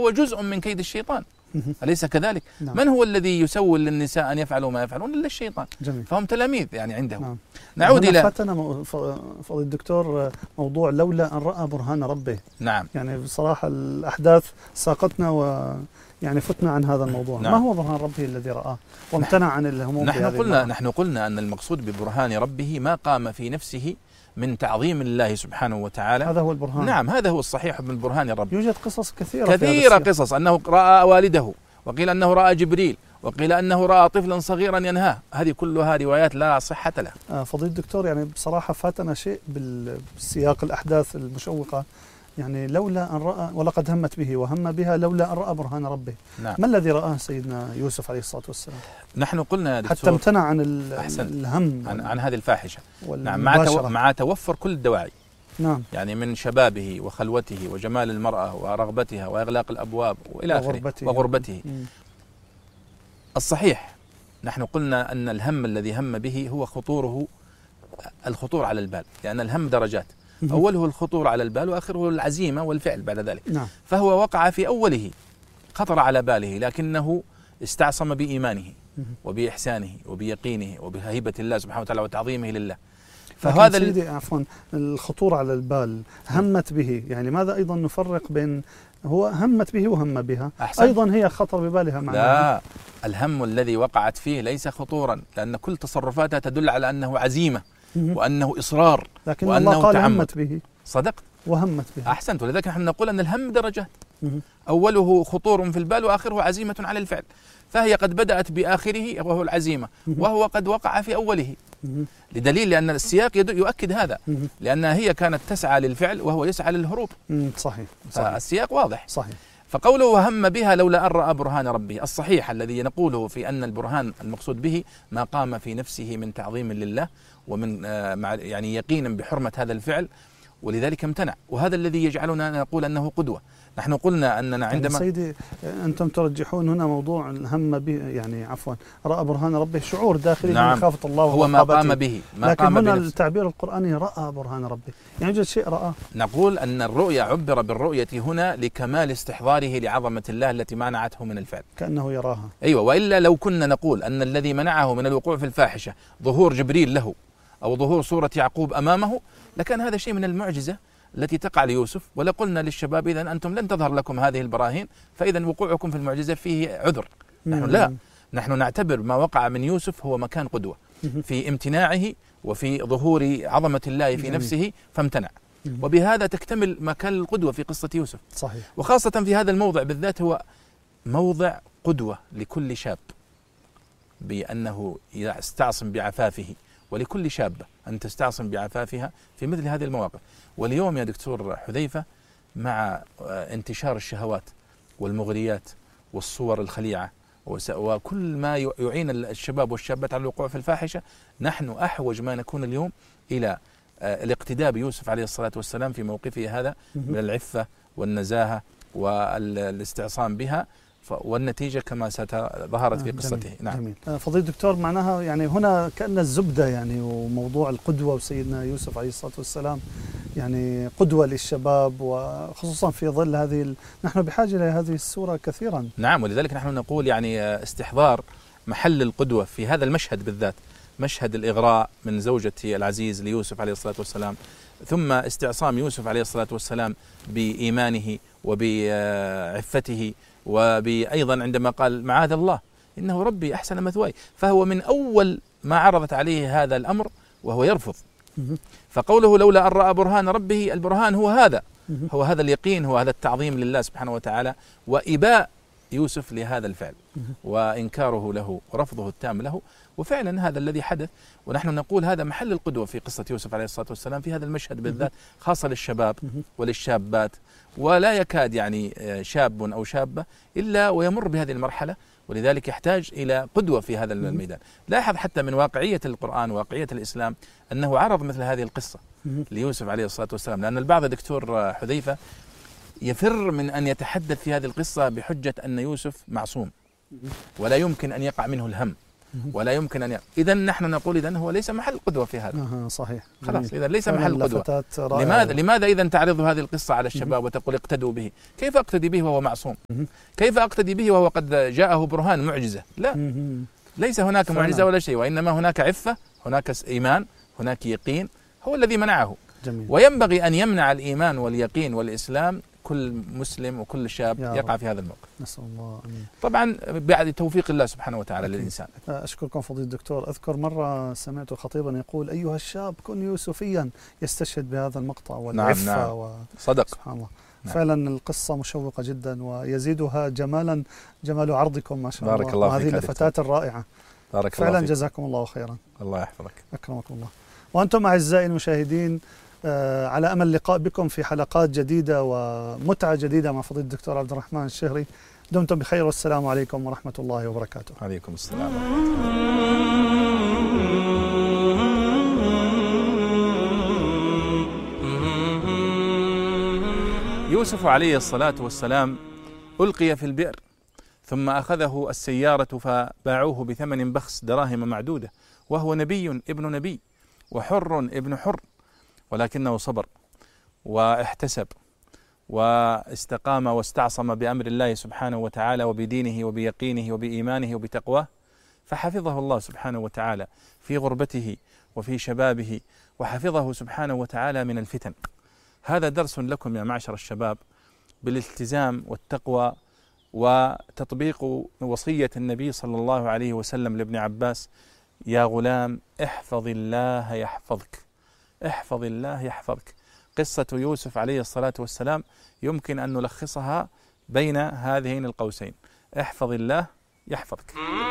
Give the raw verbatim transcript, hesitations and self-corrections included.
هو جزء من كيد الشيطان، أليس كذلك؟ نعم. من هو الذي يسول للنساء أن يفعلوا ما يفعلون إلا الشيطان. جميل. فهم تلاميذ يعني عنده. نعم. نعود إلى فاتنا فضيلة الدكتور موضوع لولا أن رأى برهان ربه. نعم. يعني بصراحة الأحداث ساقتنا و يعني فتنا عن هذا الموضوع. نعم. ما هو برهان ربه الذي رآه وامتنع عن الهموم؟ نحن قلنا نحن قلنا أن المقصود ببرهان ربه ما قام في نفسه من تعظيم الله سبحانه وتعالى. هذا هو البرهان. نعم، هذا هو الصحيح من برهان الرب. يوجد قصص كثيرة كثيرة قصص، أنه رأى والده، وقيل أنه رأى جبريل، وقيل أنه رأى طفلا صغيرا ينهاه. هذه كلها روايات لا صحة لها. آه فضيلة الدكتور، يعني بصراحة فاتنا شيء بالسياق الأحداث المشوقة. يعني لولا أن رأى ولقد همت به وهم بها لولا أن رأى برهان ربه. نعم. ما الذي رآه سيدنا يوسف عليه الصلاة والسلام؟ نحن قلنا يا دكتور حتى امتنع عن الهم عن, عن هذه الفاحشة. نعم، مع, والمباشرة. تو مع توفر كل الدواعي. نعم. يعني من شبابه وخلوته وجمال المرأة ورغبتها وإغلاق الأبواب وإلى آخره وغربته, وغربته. مم. الصحيح نحن قلنا أن الهم الذي هم به هو خطوره الخطور على البال، لأن الهم درجات، أوله الخطور على البال وآخره العزيمة والفعل بعد ذلك. نعم. فهو وقع في أوله، خطر على باله، لكنه استعصم بإيمانه وبإحسانه وبيقينه وبهيبة الله سبحانه وتعالى وتعظيمه لله. فهذا سيدي عفوا الخطور على البال همت به، يعني ماذا أيضا نفرق بين هو همت به وهم بها؟ أحسن. أيضا هي خطر ببالها معنا. لا، الهم الذي وقعت فيه ليس خطورا، لأن كل تصرفاتها تدل على أنه عزيمة وأنه إصرار، لكن وأنه الله قال تعمد. همت به. صدقت وهمت به. أحسنت. ولذلك نحن نقول أن الهم درجات، أوله خطور في البال وآخره عزيمة على الفعل. فهي قد بدأت بآخره وهو العزيمة، وهو قد وقع في أوله، لدليل لأن السياق يؤكد هذا، لأنها هي كانت تسعى للفعل وهو يسعى للهروب. صحيح. صحيح. السياق واضح. صحيح. فقوله وهم بها لولا أن رأى برهان ربه، الصحيح الذي نقوله في أن البرهان المقصود به ما قام في نفسه من تعظيم لله ومن يعني يقينا بحرمة هذا الفعل، ولذلك امتنع. وهذا الذي يجعلنا نقول أنه قدوة. نحن قلنا أننا عندما سيدي أنتم ترجحون هنا موضوع هم به، يعني عفوا رأى برهان ربه شعور داخلي. نعم. من خافة الله هو ما قام به، ما لكن قام هنا بنفسه. التعبير القرآني رأى برهان ربه، يعني يوجد شيء رأى. نقول أن الرؤية عبر بالرؤية هنا لكمال استحضاره لعظمة الله التي منعته من الفعل، كأنه يراها. أيوة. وإلا لو كنا نقول أن الذي منعه من الوقوع في الفاحشة ظهور جبريل له أو ظهور صورة يعقوب أمامه، لكان هذا شيء من المعجزة التي تقع ليوسف، ولا قلنا للشباب إذن أنتم لن تظهر لكم هذه البراهين، فإذا وقوعكم في المعجزة فيه عذر. نحن لا، نحن نعتبر ما وقع من يوسف هو مكان قدوة في امتناعه وفي ظهور عظمة الله في نفسه فامتنع، وبهذا تكتمل مكان القدوة في قصة يوسف. صحيح. وخاصة في هذا الموضع بالذات، هو موضع قدوة لكل شاب بأنه يستعصم بعفافه، ولكل شابة أن تستعصم بعفافها في مثل هذه المواقف. واليوم يا دكتور حذيفة مع انتشار الشهوات والمغريات والصور الخليعة وكل ما يعين الشباب والشابات على الوقوع في الفاحشة، نحن أحوج ما نكون اليوم إلى الاقتداء بيوسف عليه الصلاة والسلام في موقفه هذا من العفة والنزاهة والاستعصام بها، والنتيجة كما ظهرت في قصته. جميل. نعم. جميل. فضيلة الدكتور، معناها يعني هنا كأن الزبدة يعني وموضوع القدوة وسيدنا يوسف عليه الصلاة والسلام يعني قدوة للشباب، وخصوصا في ظل هذه ال... نحن بحاجة إلى هذه السورة كثيرا. نعم، ولذلك نحن نقول يعني استحضار محل القدوة في هذا المشهد بالذات، مشهد الإغراء من زوجة العزيز ليوسف عليه الصلاة والسلام، ثم استعصام يوسف عليه الصلاة والسلام بإيمانه وبعفته، وأيضا عندما قال معاذ الله إنه ربي أحسن مثواي، فهو من أول ما عرضت عليه هذا الأمر وهو يرفض. فقوله لولا أن رأى برهان ربه، البرهان هو هذا، هو هذا اليقين، هو هذا التعظيم لله سبحانه وتعالى، وإباء يوسف لهذا الفعل وإنكاره له ورفضه التام له. وفعلا هذا الذي حدث، ونحن نقول هذا محل القدوة في قصة يوسف عليه الصلاة والسلام في هذا المشهد بالذات، خاصة للشباب وللشابات. ولا يكاد يعني شاب أو شابة إلا ويمر بهذه المرحلة، ولذلك يحتاج إلى قدوة في هذا الميدان. لاحظ حتى من واقعية القرآن وواقعية الإسلام أنه عرض مثل هذه القصة ليوسف عليه الصلاة والسلام، لأن البعض دكتور حذيفة يفر من أن يتحدث في هذه القصة بحجة أن يوسف معصوم ولا يمكن أن يقع منه الهم، ولا يمكن أن ي... إذا نحن نقول إذن هو ليس محل قدوة في هذا. آه صحيح. خلاص إذا ليس محل قدوة. لماذا لماذا إذا تعرض هذه القصة على الشباب وتقول اقتدوا به؟ كيف أقتدي به وهو معصوم؟ كيف أقتدي به وهو قد جاءه برهان معجزة؟ لا، ليس هناك معجزة ولا شيء، وإنما هناك عفة، هناك إيمان، هناك يقين هو الذي منعه. جميل. وينبغي أن يمنع الإيمان واليقين والإسلام كل مسلم وكل شاب يقع في هذا الموقف. نسأل الله أمين. طبعا بعد توفيق الله سبحانه وتعالى للإنسان. أشكركم فضيلة الدكتور. أذكر مرة سمعت خطيبا يقول: أيها الشاب كن يوسفيا، يستشهد بهذا المقطع والعفة. نعم نعم. و... صدق. سبحان الله. نعم. فعلا القصة مشوقة جدا ويزيدها جمالا جمال عرضكم ما شاء بارك الله، الله وهذه الفتاة الرائعة. بارك فعلا الله فيك. جزاكم الله خيرا. الله يحفظك. أكرمكم الله. وأنتم أعزائي المشاهدين، آه على أمل اللقاء بكم في حلقات جديدة ومتعة جديدة مع فضيلة الدكتور عبد الرحمن الشهري. دمتم بخير والسلام عليكم ورحمة الله وبركاته. عليكم السلام ورحمة الله. يوسف عليه الصلاة والسلام ألقي في البئر، ثم أخذه السيارة فباعوه بثمن بخس دراهم معدودة، وهو نبي ابن نبي وحر ابن حر، ولكنه صبر واحتسب واستقام واستعصم بأمر الله سبحانه وتعالى وبدينه وبيقينه وبإيمانه وبتقواه، فحفظه الله سبحانه وتعالى في غربته وفي شبابه، وحفظه سبحانه وتعالى من الفتن. هذا درس لكم يا معشر الشباب بالالتزام والتقوى وتطبيق وصية النبي صلى الله عليه وسلم لابن عباس: يا غلام احفظ الله يحفظك، احفظ الله يحفظك. قصة يوسف عليه الصلاة والسلام يمكن أن نلخصها بين هذين القوسين: احفظ الله يحفظك.